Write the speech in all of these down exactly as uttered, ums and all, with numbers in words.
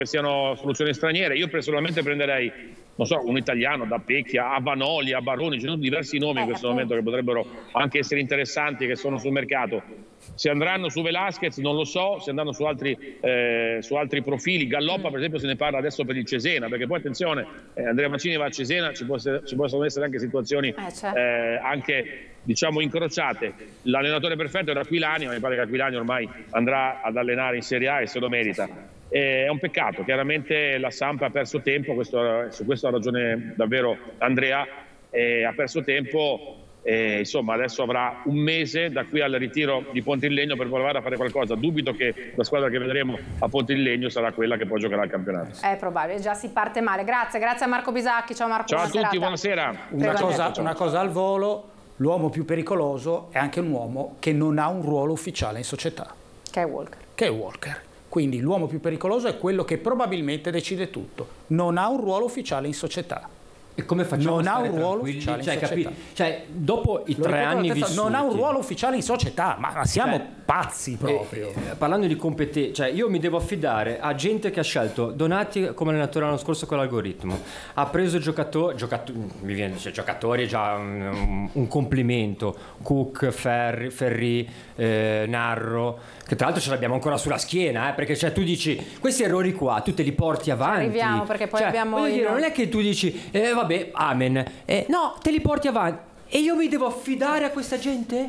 siano soluzioni straniere. Io personalmente prenderei, non so, un italiano da Pecchia a Vanoli, a Baroni, ci sono diversi nomi in questo momento che potrebbero anche essere interessanti, che sono sul mercato. Se andranno su Velasquez non lo so, se andranno su altri, eh, su altri profili. Galloppa per esempio se ne parla adesso per il Cesena, perché poi attenzione, eh, Andrea Mancini va a Cesena, ci, può essere, ci possono essere anche situazioni eh, certo. eh, anche diciamo incrociate. L'allenatore perfetto era Aquilani, ma mi pare che Aquilani ormai andrà ad allenare in Serie A e se lo merita. È un peccato, chiaramente la Samp ha perso tempo, questo, su questo ha ragione davvero Andrea, eh, ha perso tempo, eh, insomma adesso avrà un mese da qui al ritiro di Pontilegno per provare a fare qualcosa. Dubito che la squadra che vedremo a Pontilegno sarà quella che poi giocherà il campionato. È probabile, già si parte male. Grazie, grazie a Marco Bisacchi, ciao Marco. Ciao a tutti, serata. buonasera. Una cosa, una cosa al volo, l'uomo più pericoloso è anche un uomo che non ha un ruolo ufficiale in società. Che è Walker. Che è Walker. Quindi l'uomo più pericoloso è quello che probabilmente decide tutto. Non ha un ruolo ufficiale in società. E come facciamo non a ha stare un ruolo tranquilli? ufficiale Cioè, in società. capi- cioè, dopo i Lo tre ripeto, anni questo, vissuti... non ha un ruolo ufficiale in società, ma siamo Cioè, pazzi proprio. Eh, eh, parlando di competenze, cioè io mi devo affidare a gente che ha scelto Donati come allenatore l'anno scorso con l'algoritmo, ha preso giocatori, giocato, mi viene cioè, giocatori è già un, un, un complimento, Cook, Ferri, Ferri eh, Narro, che tra l'altro ce l'abbiamo ancora sulla schiena, eh, perché cioè, tu dici questi errori qua, tu te li porti avanti. Arriviamo perché poi cioè, abbiamo... voglio dire, il... non è che tu dici, eh, vabbè, amen, eh, no, te li porti avanti. E io mi devo affidare a questa gente?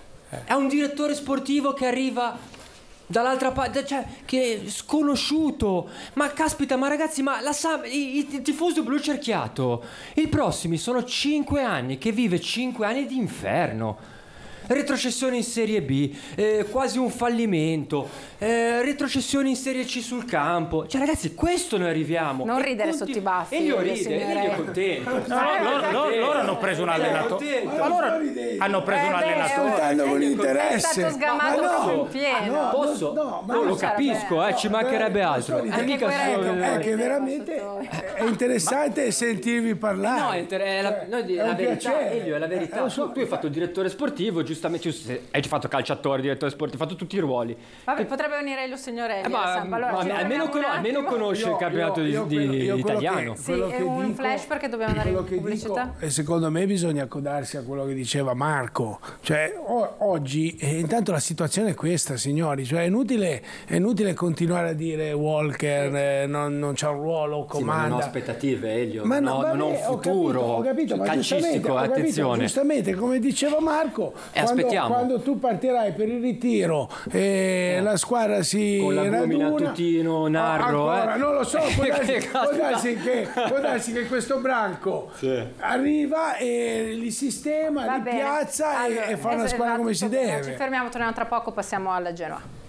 È un direttore sportivo che arriva dall'altra parte, cioè che è sconosciuto. Ma caspita, ma ragazzi, ma la Sam, il, il tifoso blu cerchiato, i prossimi sono cinque anni che vive cinque anni di inferno. Retrocessione in Serie B, eh, quasi un fallimento, eh, retrocessione in Serie C sul campo. Cioè ragazzi, questo noi arriviamo. Non E ridere conti- sotto i baffi, E io eh, ride, e signore. io contento. No, loro, loro- loro hanno preso un allenatore. Ma loro hanno preso Eh, un beh, allenatore. Ascoltando con È interesse. stato sgamato Ma no, proprio in pieno. no, Posso? no, ma No, lo no, capisco, eh, ci mancherebbe altro. Anche È mica quella- solo- È che veramente è interessante sentirvi parlare. No, è, inter- è la, Cioè, no, di- è la un verità, piacere. Elio, è la verità. Eh, lo so. Tu, tu hai fatto il direttore sportivo, giustamente, tu sei- hai fatto calciatore, direttore sportivo, hai fatto tutti i ruoli. Vabbè, potrebbe venire lo signorelli. Eh, ma, alla Samp. Allora, ma ci almeno, fermiamo con- un almeno attimo. conosce Io- il campionato io- di- io di- quello- io quello italiano. che- Sì, quello è che un dico- flash perché dobbiamo andare quello in che pubblicità. dico, e secondo me bisogna accodarsi a quello che diceva Marco. Cioè, o- oggi, eh, intanto la situazione è questa, signori. Cioè, è inutile, è inutile continuare a dire Walker eh, non, non c'ha un ruolo, Sì, ma comanda. non ho aspettative, Elio. Ma non, ho, vabbè, non ho un ho futuro capito, ho capito, ma giustamente, calcistico, ho capito, attenzione. giustamente, come diceva Marco, Eh, quando, aspettiamo. quando tu partirai per il ritiro e la squadra si Con la Bumina, raduna, Tutino, Narro, ancora, eh. non lo so, può darsi, Che può caspita. darsi che, può darsi che questo branco arriva e li sistema, Va li bene. piazza e- Allora, e, fa una es- squadra come si esatto, deve. Ci fermiamo, torniamo tra poco, passiamo alla Genoa.